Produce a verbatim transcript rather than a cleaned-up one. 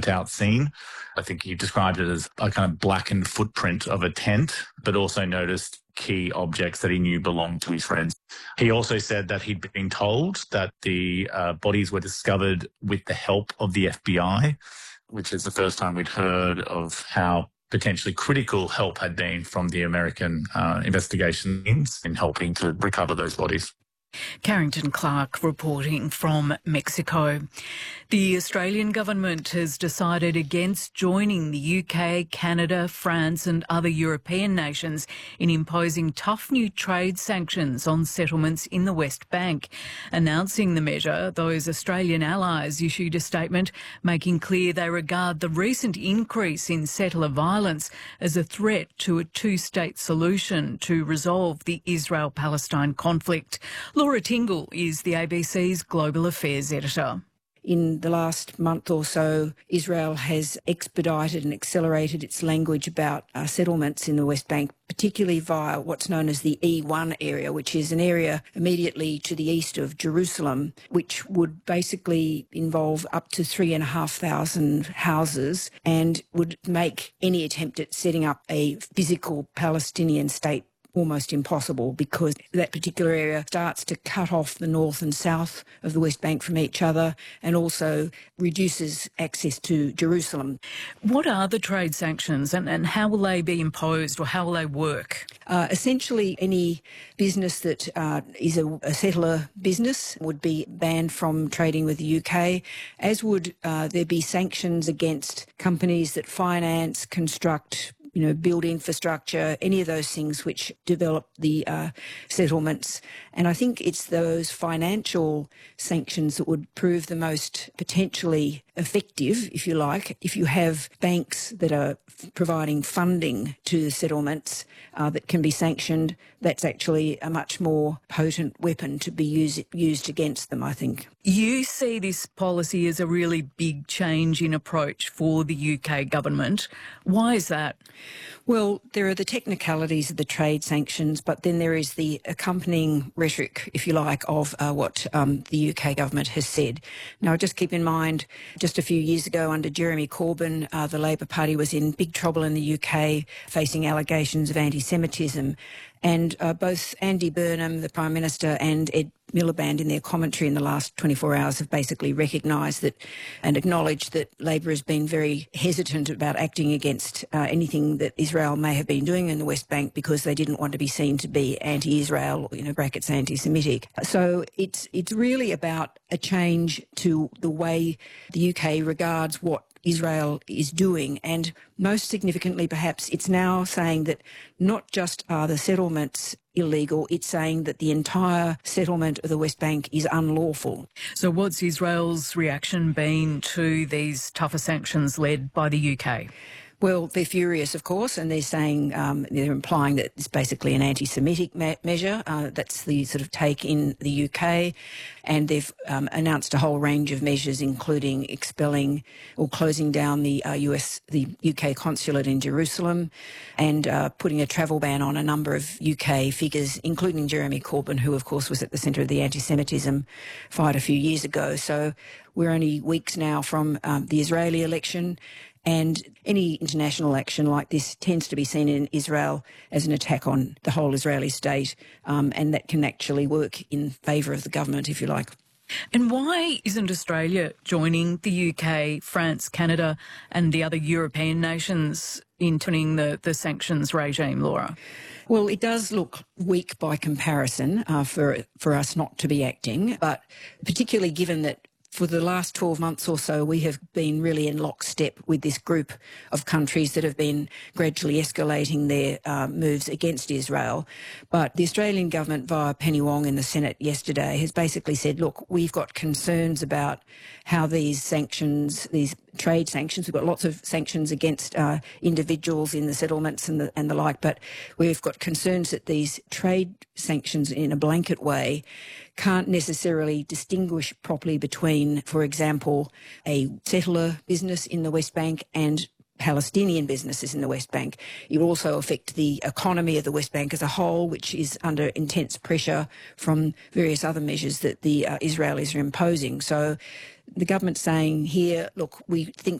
burnt-out scene. I think he described it as a kind of blackened footprint of a tent, but also noticed key objects that he knew belonged to his friends. He also said that he'd been told that the uh, bodies were discovered with the help of the F B I, which is the first time we'd heard of how potentially critical help had been from the American uh, investigations in helping to recover those bodies. Carrington Clark reporting from Mexico. The Australian government has decided against joining the U K, Canada, France and other European nations in imposing tough new trade sanctions on settlements in the West Bank. Announcing the measure, those Australian allies issued a statement making clear they regard the recent increase in settler violence as a threat to a two-state solution to resolve the Israel-Palestine conflict. Laura Tingle is the A B C's Global Affairs editor. In the last month or so, Israel has expedited and accelerated its language about uh, settlements in the West Bank, particularly via what's known as the E one area, which is an area immediately to the east of Jerusalem, which would basically involve up to three and a half thousand houses and would make any attempt at setting up a physical Palestinian state almost impossible, because that particular area starts to cut off the north and south of the West Bank from each other and also reduces access to Jerusalem. What are the trade sanctions and, and how will they be imposed, or how will they work? Uh, essentially, any business that uh, is a, a settler business would be banned from trading with the U K, as would uh, there be sanctions against companies that finance, construct, you know, build infrastructure, any of those things which develop the uh, settlements. And I think it's those financial sanctions that would prove the most potentially effective, if you like. If you have banks that are providing funding to the settlements uh, that can be sanctioned, that's actually a much more potent weapon to be use, used against them, I think. You see this policy as a really big change in approach for the U K government. Why is that? Well, there are the technicalities of the trade sanctions, but then there is the accompanying rhetoric, if you like, of uh, what um, the U K government has said. Now, just keep in mind, just a few years ago under Jeremy Corbyn, uh, the Labor Party was in big trouble in the U K, facing allegations of anti-Semitism. And uh, both Andy Burnham, the Prime Minister, and Ed Miliband in their commentary in the last twenty-four hours have basically recognised that and acknowledged that Labor has been very hesitant about acting against uh, anything that Israel may have been doing in the West Bank because they didn't want to be seen to be anti-Israel, you know, brackets anti-Semitic. So it's it's really about a change to the way the U K regards what Israel is doing, and most significantly perhaps it's now saying that not just are the settlements illegal, it's saying that the entire settlement of the West Bank is unlawful. So what's Israel's reaction been to these tougher sanctions led by the U K? Well, they're furious, of course, and they're saying, um, they're implying that it's basically an anti-Semitic me- measure. Uh, that's the sort of take in the U K. And they've um, announced a whole range of measures, including expelling or closing down the uh, U S, the U K consulate in Jerusalem, and uh, putting a travel ban on a number of U K figures, including Jeremy Corbyn, who, of course, was at the centre of the anti-Semitism fight a few years ago. So we're only weeks now from um, the Israeli election. And any international action like this tends to be seen in Israel as an attack on the whole Israeli state, um, and that can actually work in favour of the government, if you like. And why isn't Australia joining the U K, France, Canada and the other European nations in turning the, the sanctions regime, Laura? Well, it does look weak by comparison uh, for, for us not to be acting, but particularly given that for the last twelve months or so, we have been really in lockstep with this group of countries that have been gradually escalating their uh, moves against Israel. But the Australian government, via Penny Wong in the Senate yesterday, has basically said, look, we've got concerns about how these sanctions, these trade sanctions, we've got lots of sanctions against uh, individuals in the settlements and the, and the like, but we've got concerns that these trade sanctions in a blanket way can't necessarily distinguish properly between, for example, a settler business in the West Bank and Palestinian businesses in the West Bank. It will also affect the economy of the West Bank as a whole, which is under intense pressure from various other measures that the uh, Israelis are imposing. So the government's saying here, look, we think